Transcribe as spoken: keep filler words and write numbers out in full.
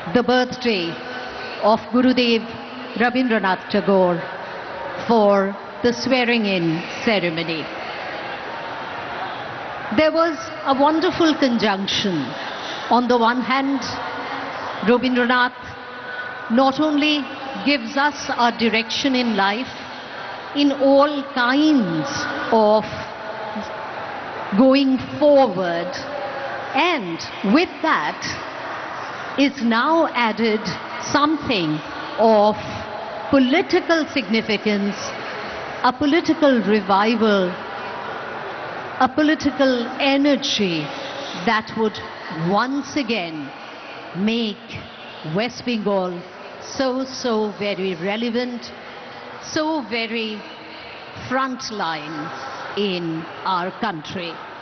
the birthday of Gurudev Rabindranath Tagore for the swearing-in ceremony. There was a wonderful conjunction. On the one hand, Rabindranath not only gives us our direction in life in all kinds of going forward, and with that is now added something of political significance, a political revival, a political energy that would once again make West Bengal so, so very relevant, so very frontline in our country.